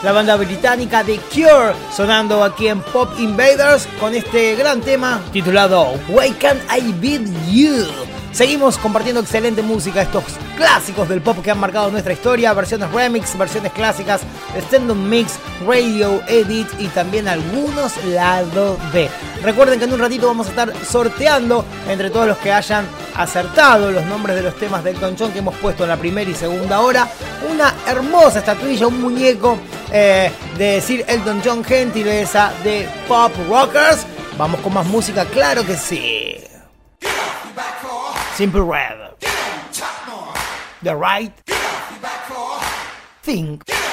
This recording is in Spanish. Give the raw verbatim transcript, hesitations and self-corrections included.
la banda británica The Cure, sonando aquí en Pop Invaders con este gran tema titulado Why Can't I Beat You. Seguimos compartiendo excelente música, estos clásicos del pop que han marcado nuestra historia, versiones remix, versiones clásicas, extended mix, radio edit y también algunos lado B. Recuerden que en un ratito vamos a estar sorteando entre todos los que hayan acertado los nombres de los temas de Elton John que hemos puesto en la primera y segunda hora, una hermosa estatuilla, un muñeco eh, de Sir Elton John, gentileza de Pop Rockers. Vamos con más música, claro que sí. Simple Red, The Right Thing.